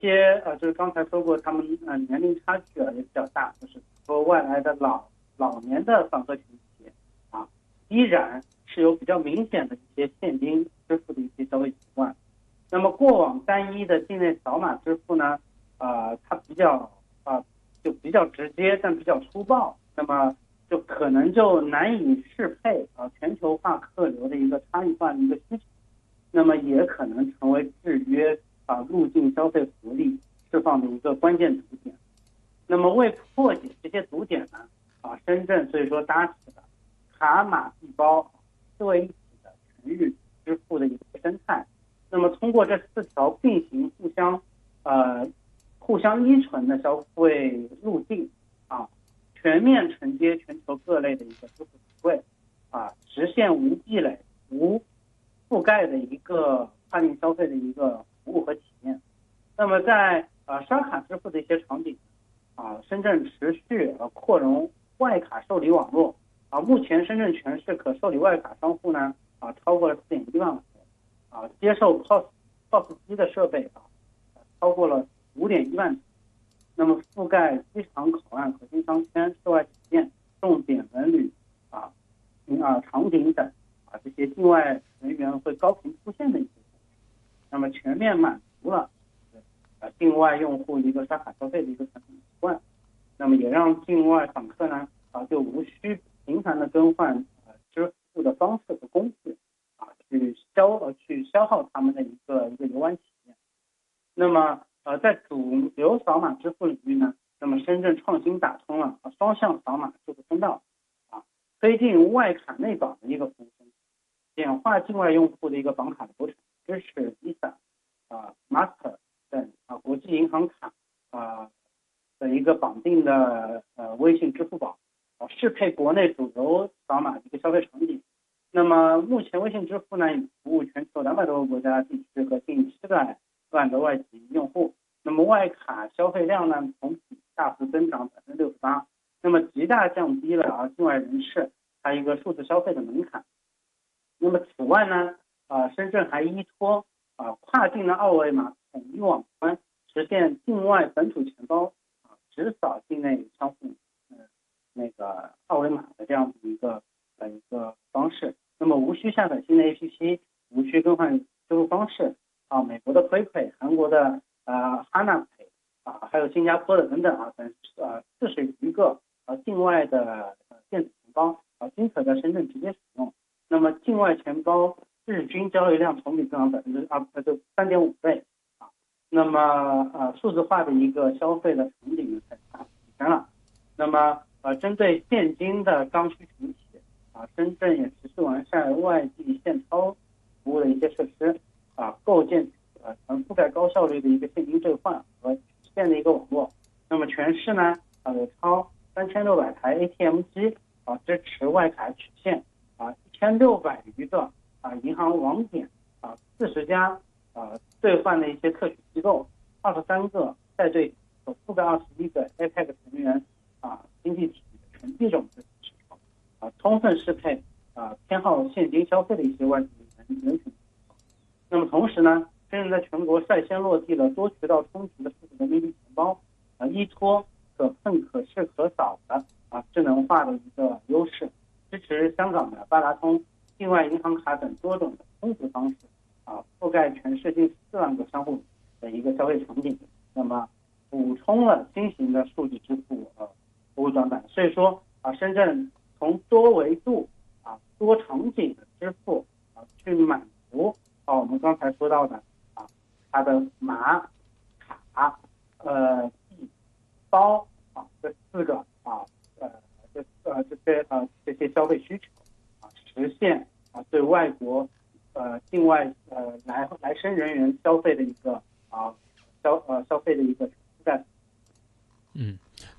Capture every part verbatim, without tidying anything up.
些呃，就是刚才说过，他们呃年龄差距啊也比较大，就是说外来的老老年的访客群体啊，依然是有比较明显的一些现金支付的一些消费习惯。那么过往单一的境内扫码支付呢，呃，它比较啊、呃、就比较直接，但比较粗暴，那么就可能就难以适配啊、呃、全球化客流的一个差异化的一个需求，那么也可能成为制约啊、呃、入境消费活力释放的一个关键堵点。那么为破解这些堵点呢，啊，深圳所以说搭起了卡码币包四位一体的全域支付的一个生态。那么通过这四条并行、互相呃互相依存的消费路径啊，全面承接全球各类的一个支付实惠啊，实现无壁垒、无覆盖的一个跨境消费的一个服务和体验。那么在呃刷卡支付的一些场景啊，深圳持续呃扩容外卡受理网络啊，目前深圳全市可受理外卡商户呢啊超过了四点一万户。啊，接受 P O S P O S 机的设备啊，超过了五点一万台。那么覆盖机场口岸、核心商圈、室外体验、重点文旅啊、啊场景等啊这些境外人员会高频出现的一些，那么全面满足了呃境外用户一个刷卡消费的一个传统习惯，那么也让境外访客呢啊就无需频繁的更换呃支付的方式和工具。去消呃去消耗他们的一个一个游玩体验。那么呃在主流扫码支付领域呢，那么深圳创新打通了啊双向扫码支付通道啊，推进外卡内绑的一个服务升级，简化境外用户的一个绑卡流程，支持 Visa 啊 Master 等啊国际银行卡啊的一个绑定的呃微信、支付宝啊，适配国内主流扫码的一个消费场景。那么目前微信支付呢，已服务全球两百多个国家地区和近七百万的外籍用户。那么外卡消费量呢，同比大幅增长百分之六十八，那么极大降低了啊境外人士他一个数字消费的门槛。那么此外呢，啊深圳还依托啊跨境的二维码统一网关，实现境外本土钱包啊直扫境内商户呃那个二维码的这样的一个呃一个方式。那么无需下载新的 A P P， 无需更换支付方式啊，美国的 PayPay、韩国的呃 Hana Pay 啊，还有新加坡的等等啊，等呃四十余个呃境外的呃电子钱包啊，均可在深圳直接使用。那么境外钱包日均交易量同比增长百分之二呃就三点五倍啊。那么呃数字化的一个消费的场景呢，才体现了。那么呃针对现金的刚需群体。啊，深圳也持续完善外地现钞服务的一些设施，啊，构建呃全覆盖高效率的一个现金兑换和取现的一个网络。那么全市呢，啊有超三千六百台 A T M 机啊支持外卡取现，啊一千六百余个啊银行网点，啊四十家啊兑换的一些特许机构，二十三个在兑所覆盖二十一个 A P E C 成员啊经济体的全币种支持。啊，充分适配啊偏好现金消费的一些外籍人人群。那么同时呢，深圳在全国率先落地了多渠道充值的数字人民币钱包，啊，依托可碰、可视、可扫的啊智能化的一个优势，支持香港的八达通、境外银行卡等多种的充值方式，啊，覆盖全市近四万个商户的一个消费场景。那么补充了新型的数字支付呃服务短板。所以说啊，深圳从多维度啊、多场景的支付啊，去满足啊我们刚才说到的啊，它的码、卡、呃币、包啊这四个啊呃这呃这些呃这些消费需求啊，实现啊对外国呃境外呃来来生人员消费的一个啊消呃消费的一个覆盖。 嗯，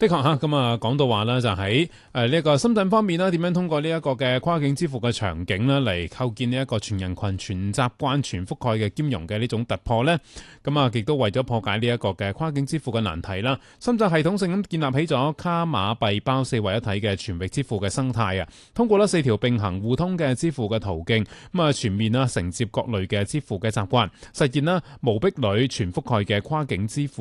的確嚇，咁啊講到話啦，就喺誒呢一個深圳方面啦，點樣通過呢一個嘅跨境支付嘅場景啦，嚟構建呢一個全人群、全習慣、全覆蓋嘅兼容嘅呢種突破呢？咁啊，亦都為咗破解呢一個嘅跨境支付嘅難題啦，深圳系統性咁建立起咗卡碼幣包四位一體嘅全域支付嘅生態啊，通過呢四條並行互通嘅支付嘅途徑，咁啊全面啦承接各類嘅支付嘅習慣，實現啦無壁壘全覆蓋嘅跨境支付